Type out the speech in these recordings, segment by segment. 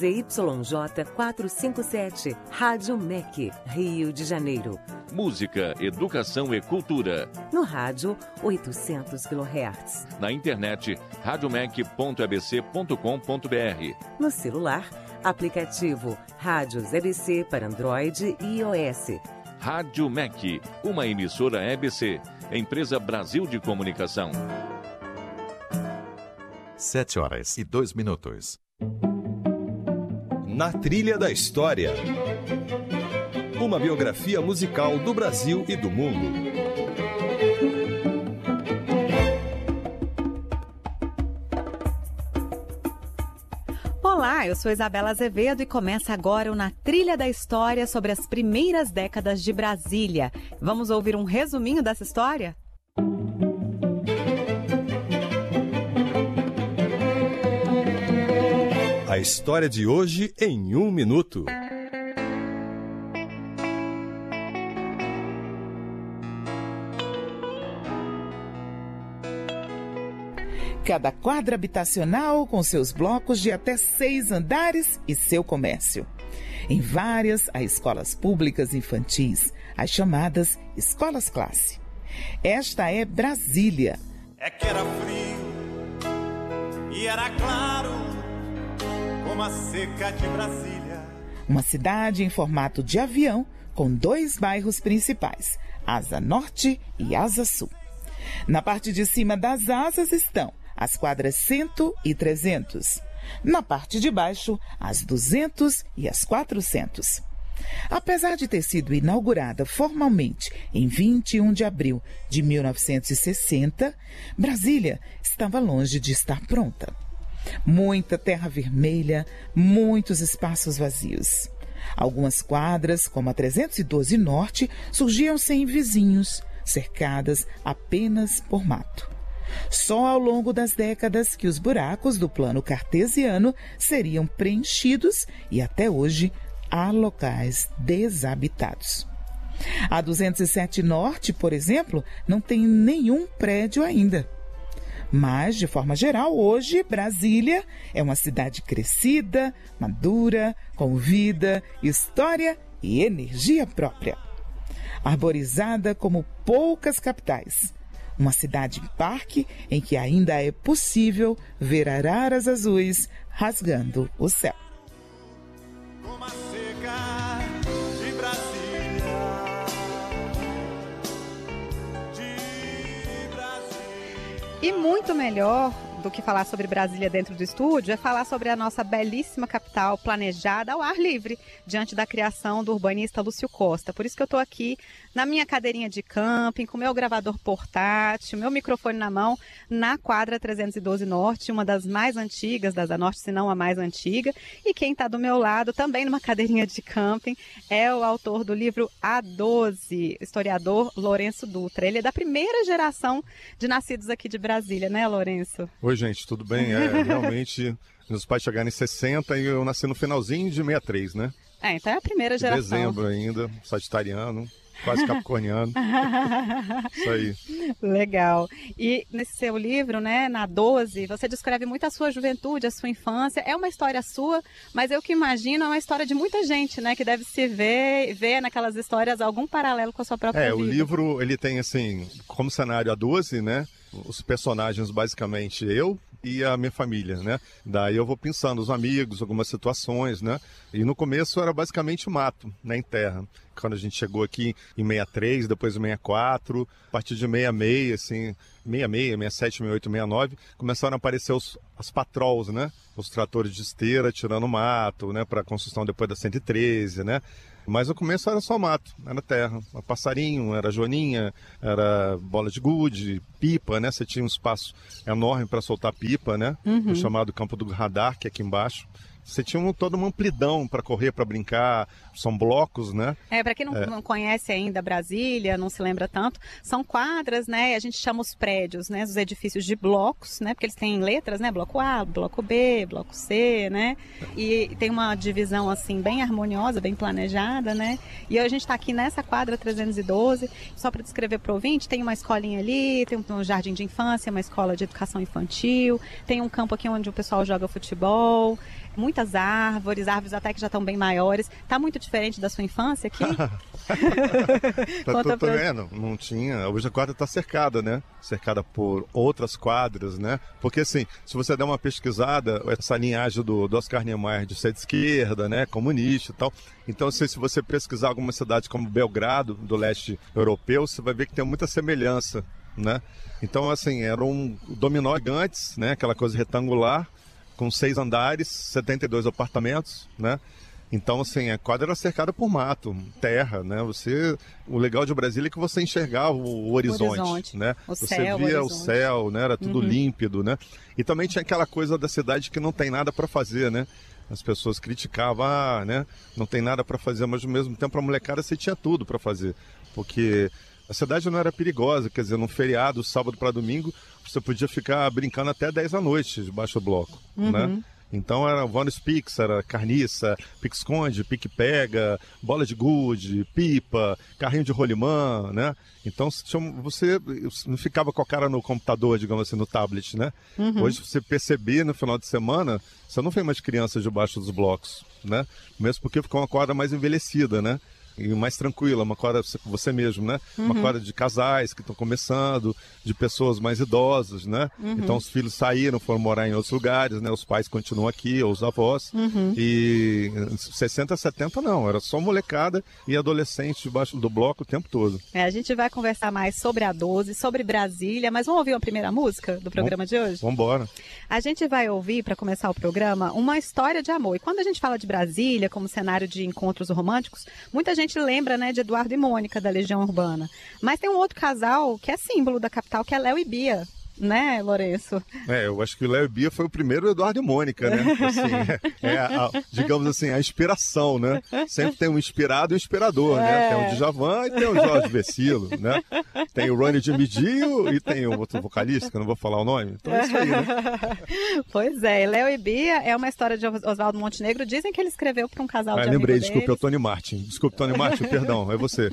ZYJ 457, Rádio MEC, Rio de Janeiro. Música, educação e cultura. No rádio, 800 kHz. Na internet, radiomec.abc.com.br. No celular, aplicativo Rádios EBC para Android e iOS. Rádio MEC, uma emissora EBC, empresa Brasil de Comunicação. 7h02. Na Trilha da História. Uma biografia musical do Brasil e do mundo. Olá, eu sou Isabela Azevedo e começa agora o Na Trilha da História sobre as primeiras décadas de Brasília. Vamos ouvir um resuminho dessa história? A história de hoje em 1 minuto. Cada quadra habitacional com seus blocos de até 6 andares e seu comércio. Em várias, há escolas públicas infantis, as chamadas escolas classe. Esta é Brasília. É que era frio e era claro como a seca de Brasília. Uma cidade em formato de avião com 2 bairros principais, Asa Norte e Asa Sul. Na parte de cima das asas estão as quadras 100 e 300. Na parte de baixo, as 200 e as 400. Apesar de ter sido inaugurada formalmente em 21 de abril de 1960, Brasília estava longe de estar pronta. Muita terra vermelha, muitos espaços vazios. Algumas quadras, como a 312 Norte, surgiam sem vizinhos, cercadas apenas por mato. Só ao longo das décadas que os buracos do plano cartesiano seriam preenchidos e até hoje há locais desabitados. A 207 Norte, por exemplo, não tem nenhum prédio ainda. Mas, de forma geral, hoje Brasília é uma cidade crescida, madura, com vida, história e energia própria. Arborizada como poucas capitais. Uma cidade-parque em que ainda é possível ver araras azuis rasgando o céu. Como a seca de Brasília. De Brasília. E muito melhor do que falar sobre Brasília dentro do estúdio é falar sobre a nossa belíssima capital planejada ao ar livre, diante da criação do urbanista Lúcio Costa. Por isso que eu estou aqui na minha cadeirinha de camping, com meu gravador portátil, meu microfone na mão, na quadra 312 Norte, uma das mais antigas da Asa Norte, se não a mais antiga. E quem está do meu lado, também numa cadeirinha de camping, é o autor do livro A12, historiador Lourenço Dutra. Ele é da primeira geração de nascidos aqui de Brasília, né, Lourenço? Oi, gente, tudo bem? Realmente, meus pais chegaram em 60 e eu nasci no finalzinho de 63, né? Então é a primeira geração. Dezembro ainda, sagitariano, quase capricorniano. Isso aí. Legal. E nesse seu livro, né, na 12, você descreve muito a sua juventude, a sua infância. É uma história sua, mas eu que imagino é uma história de muita gente, né, que deve se ver naquelas histórias algum paralelo com a sua própria vida. O livro, ele tem, assim, como cenário a 12, né? Os personagens, basicamente, eu e a minha família, né? Daí eu vou pensando os amigos, algumas situações, né? E no começo era basicamente mato, né, em terra. Quando a gente chegou aqui em 63, depois em 64, a partir de 66, assim, 66, 67, 68, 69, começaram a aparecer as patrols, né? Os tratores de esteira tirando mato, né? Para construção depois da 113, né? Mas no começo era só mato, era terra, era passarinho, era joaninha, era bola de gude, pipa, né? Você tinha um espaço enorme para soltar pipa, né? O chamado campo do radar, que é aqui embaixo. Você tinha toda uma amplidão para correr, para brincar, são blocos, né? Para quem não conhece ainda Brasília, não se lembra tanto, são quadras, né? A gente chama os prédios, né? Os edifícios de blocos, né? Porque eles têm letras, né? Bloco A, bloco B, bloco C, né? E tem uma divisão, assim, bem harmoniosa, bem planejada, né? E a gente está aqui nessa quadra 312, só para descrever para o ouvinte, tem uma escolinha ali, tem um jardim de infância, uma escola de educação infantil, tem um campo aqui onde o pessoal joga futebol, muito muitas árvores até que já estão bem maiores. Tá muito diferente da sua infância aqui? Não tinha. Hoje a quadra está cercada, né? Cercada por outras quadras, né? Porque assim, se você der uma pesquisada, essa linhagem do Oscar Niemeyer de ser de esquerda, né? Comunista e tal. Então, assim, se você pesquisar alguma cidade como Belgrado, do leste europeu, você vai ver que tem muita semelhança, né? Então, assim, era um dominó gigantes, né? Aquela coisa retangular, com 6 andares, 72 apartamentos, né? Então, assim, a quadra era cercada por mato, terra, né? O legal de Brasília é que você enxergava o horizonte, né? Você via o céu, né? Era tudo límpido, né? E também tinha aquela coisa da cidade que não tem nada para fazer, né? As pessoas criticavam, né? Não tem nada para fazer, mas ao mesmo tempo a molecada você tinha tudo para fazer, porque a cidade não era perigosa, quer dizer, num feriado, sábado para domingo, você podia ficar brincando até 10 da noite debaixo do bloco, né? Então era Vônus Pix, era carniça, pique-esconde, pique-pega, bola de gude, pipa, carrinho de rolimã, né? Então você não ficava com a cara no computador, digamos assim, no tablet, né? Hoje você perceber no final de semana, você não vê mais crianças debaixo dos blocos, né? Mesmo porque ficou uma quadra mais envelhecida, né? E mais tranquila, uma quadra você mesmo, né? Uma quadra de casais que estão começando, de pessoas mais idosas, né? Então os filhos saíram, foram morar em outros lugares, né? Os pais continuam aqui, ou os avós. E 60, 70 não, era só molecada e adolescente debaixo do bloco o tempo todo. A gente vai conversar mais sobre a 12, sobre Brasília, mas vamos ouvir a primeira música do programa de hoje? Vamos embora. A gente vai ouvir, para começar o programa, uma história de amor. E quando a gente fala de Brasília como cenário de encontros românticos, muita gente lembra, né, de Eduardo e Mônica, da Legião Urbana. Mas tem um outro casal que é símbolo da capital, que é Léo e Bia. Né, Lourenço? Eu acho que o Léo e Bia foi o primeiro Eduardo e Mônica, né? Assim, digamos assim, a inspiração, né? Sempre tem um inspirado e um inspirador, né? Tem o Djavan e tem o Jorge Vecilo, né? Tem o Ronnie Dimidio e tem o outro vocalista, que eu não vou falar o nome. Então é isso aí, né? Pois é, Léo e Bia é uma história de Oswaldo Montenegro. Dizem que ele escreveu para um casal de amigos lembrei, deles. desculpe, é o Tony Martin. Desculpe, Tony Martin, perdão, é você.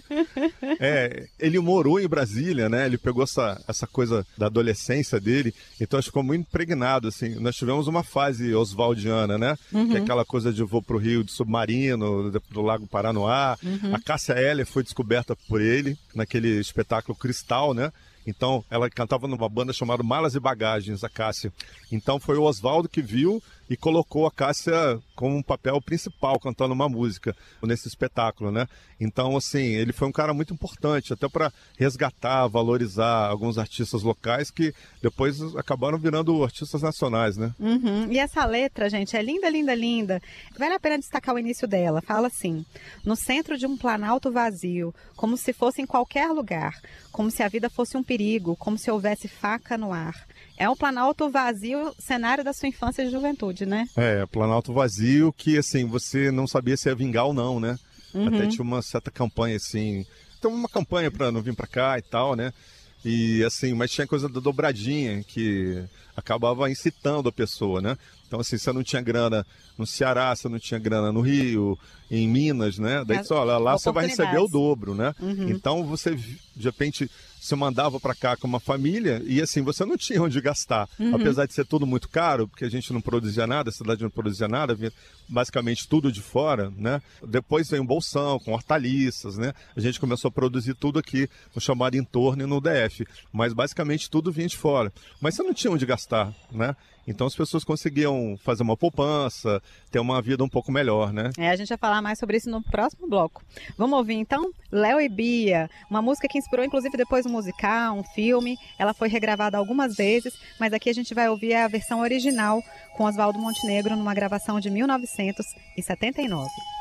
Ele morou em Brasília, né? Ele pegou essa coisa da adolescência dele, então acho que ficou muito impregnado, assim. Nós tivemos uma fase oswaldiana, né? Que é aquela coisa de vou pro Rio de submarino, do Lago Paranoá. A Cássia Eller foi descoberta por ele naquele espetáculo Cristal, né? Então, ela cantava numa banda chamada Malas e Bagagens, a Cássia. Então, foi o Oswaldo que viu e colocou a Cássia como um papel principal, cantando uma música nesse espetáculo, né? Então, assim, ele foi um cara muito importante, até para resgatar, valorizar alguns artistas locais que depois acabaram virando artistas nacionais, né? E essa letra, gente, é linda, linda, linda. Vale a pena destacar o início dela. Fala assim: no centro de um planalto vazio, como se fosse em qualquer lugar, como se a vida fosse um perigo, como se houvesse faca no ar. É um planalto vazio, cenário da sua infância e juventude, né? Planalto vazio que, assim, você não sabia se ia vingar ou não, né? Até tinha uma certa campanha, assim, então uma campanha para não vir para cá e tal, né? E, assim, mas tinha coisa da dobradinha que acabava incitando a pessoa, né? Então, assim, você não tinha grana no Ceará, você não tinha grana no Rio, em Minas, né? Daí você olha, lá você vai receber o dobro, né? Então, você, de repente, se mandava para cá com uma família e, assim, você não tinha onde gastar. Apesar de ser tudo muito caro, porque a gente não produzia nada, a cidade não produzia nada, vinha basicamente tudo de fora, né? Depois veio um bolsão com hortaliças, né? A gente começou a produzir tudo aqui no chamado entorno e no DF. Mas, basicamente, tudo vinha de fora. Mas você não tinha onde gastar, né? Então as pessoas conseguiam fazer uma poupança, ter uma vida um pouco melhor, né? A gente vai falar mais sobre isso no próximo bloco. Vamos ouvir então Léo e Bia, uma música que inspirou inclusive depois um musical, um filme. Ela foi regravada algumas vezes, mas aqui a gente vai ouvir a versão original com Oswaldo Montenegro numa gravação de 1979.